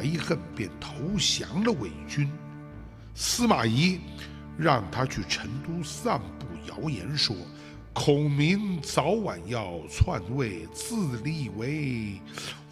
怀恨，便投降了伪军。司马懿让他去成都散布谣言，说孔明早晚要篡位，自立为